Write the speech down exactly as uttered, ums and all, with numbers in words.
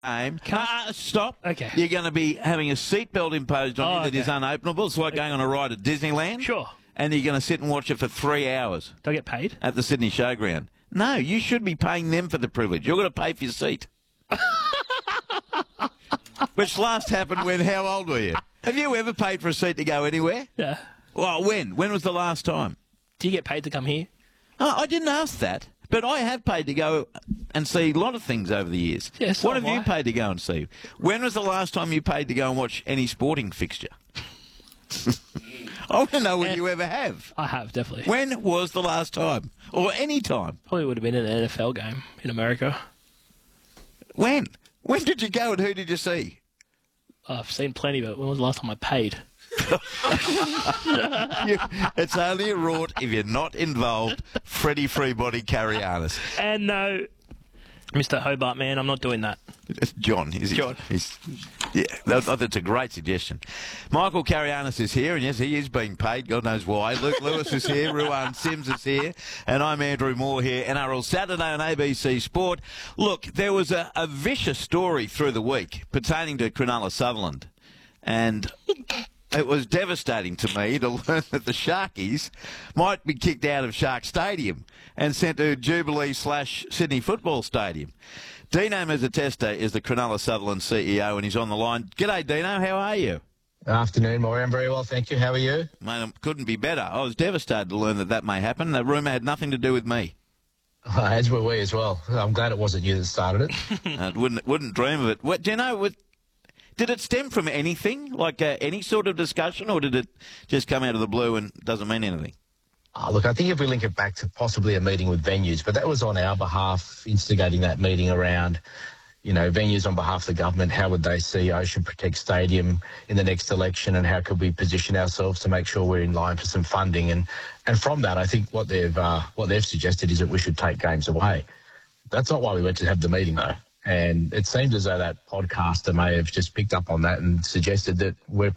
game. Uh, stop. Okay. You're going to be having a seatbelt imposed on Oh, you that okay. is unopenable. It's like going on a ride at Disneyland. Sure. And you're going to sit and watch it for three hours Do I get paid? at the Sydney Showground. No, you should be paying them for the privilege. You're going to pay for your seat. Which last happened when, how old were you? Have you ever paid for a seat to go anywhere? Yeah. Well, when? When was the last time? Do you get paid to come here? Oh, I didn't ask that. But I have paid to go and see a lot of things over the years. Yeah, so what have have you I. paid to go and see? When was the last time you paid to go and watch any sporting fixture? I want to know when And- you ever have. I have, definitely. When was the last time? Or any time? Probably would have been an N F L game in America. When? When did you go and who did you see? I've seen plenty, but when was the last time I paid? You, it's only a rort if you're not involved. Freddie Freebody Carianis. And no, Mister Hobart, man, I'm not doing that. It's John, is he? John. He's, yeah, that, that's a great suggestion. Michael Carianis is here, and yes, he is being paid. God knows why. Luke Lewis is here. Ruan Sims is here. And I'm Andrew Moore here. N R L Saturday on A B C Sport. Look, there was a, a vicious story through the week pertaining to Cronulla Sutherland. And it was devastating to me to learn that the Sharkies might be kicked out of Shark Stadium and sent to Jubilee slash Sydney Football Stadium. Dino Mezzatesta is the Cronulla Sutherland C E O, and he's on the line. G'day, Dino. How are you? Afternoon, Maureen. Very well, thank you. How are you? Mate, it couldn't be better. I was devastated to learn that that may happen. That rumour had nothing to do with me. Uh, as were we as well. I'm glad it wasn't you that started it. I wouldn't wouldn't dream of it. What, do you know, what, did it stem from anything, like uh, any sort of discussion, or did it just come out of the blue and doesn't mean anything? Oh, look, I think if we link it back to possibly a meeting with venues, but that was on our behalf, instigating that meeting around, you know, venues on behalf of the government. How would they see Ocean Protect Stadium in the next election, and how could we position ourselves to make sure we're in line for some funding? And and from that, I think what they've uh, what they've suggested is that we should take games away. That's not why we went to have the meeting, though. And it seems as though that podcaster may have just picked up on that and suggested that we're